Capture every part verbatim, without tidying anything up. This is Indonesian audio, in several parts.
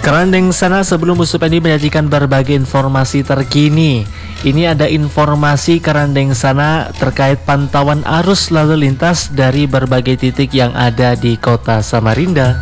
Kerandeng sana sebelum Bu Supendi menyajikan berbagai informasi terkini. Ini ada informasi Kerandeng sana terkait pantauan arus lalu lintas dari berbagai titik yang ada di kota Samarinda.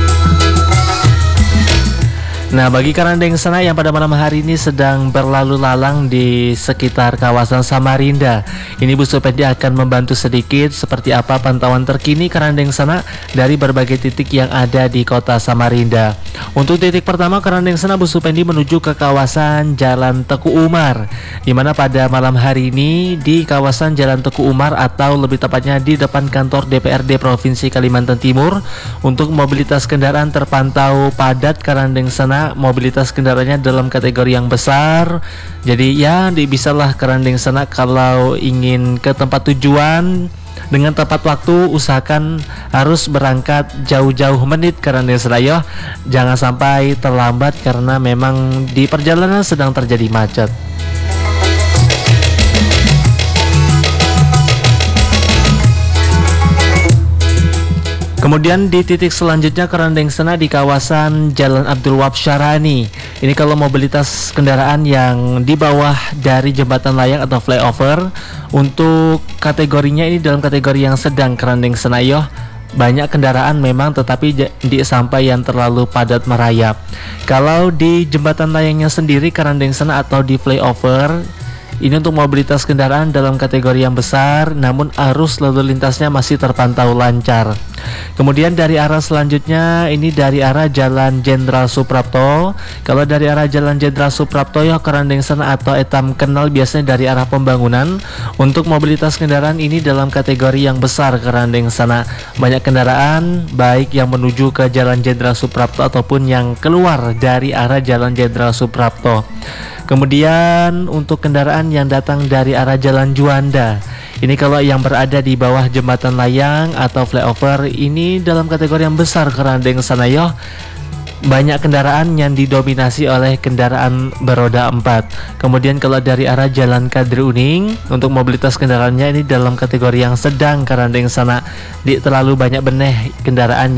Nah, bagi Kerandeng sana yang pada malam hari ini sedang berlalu lalang di sekitar kawasan Samarinda, ini Bu Supendi akan membantu sedikit seperti apa pantauan terkini Kerandeng sana dari berbagai titik yang ada di kota Samarinda. Untuk titik pertama Kerandeng sana, Bu Supendi menuju ke kawasan Jalan Teku Umar, di mana pada malam hari ini di kawasan Jalan Teku Umar atau lebih tepatnya di depan kantor D P R D Provinsi Kalimantan Timur, untuk mobilitas kendaraan terpantau padat Kerandeng sana. Mobilitas kendaraannya dalam kategori yang besar. Jadi ya bisalah Kerandeng sana kalau ingin ke tempat tujuan dengan tepat waktu, usahakan harus berangkat jauh-jauh menit Kerandeng sana ya. Jangan sampai terlambat karena memang di perjalanan sedang terjadi macet. Kemudian di titik selanjutnya Kerandeng sana di kawasan Jalan Abdul Wahab Syarani. Ini kalau mobilitas kendaraan yang di bawah dari jembatan layang atau flyover, untuk kategorinya ini dalam kategori yang sedang Kerandeng sana yo. Banyak kendaraan memang, tetapi di sampai yang terlalu padat merayap. Kalau di jembatan layangnya sendiri Kerandeng sana atau di flyover, ini untuk mobilitas kendaraan dalam kategori yang besar, namun arus lalu lintasnya masih terpantau lancar. Kemudian dari arah selanjutnya ini dari arah Jalan Jenderal Suprapto. Kalau dari arah Jalan Jenderal Suprapto ya Kerandeng sana atau etam kenal biasanya dari arah pembangunan. Untuk mobilitas kendaraan ini dalam kategori yang besar Kerandeng sana. Banyak kendaraan baik yang menuju ke Jalan Jenderal Suprapto ataupun yang keluar dari arah Jalan Jenderal Suprapto. Kemudian untuk kendaraan yang datang dari arah Jalan Juanda, ini kalau yang berada di bawah jembatan layang atau flyover, ini dalam kategori yang besar Kerandeng sana yo. Banyak kendaraan yang didominasi oleh kendaraan beroda empat. Kemudian kalau dari arah Jalan Kadri Uning, untuk mobilitas kendaraannya ini dalam kategori yang sedang Kerandeng sana. Di terlalu banyak beneh kendaraan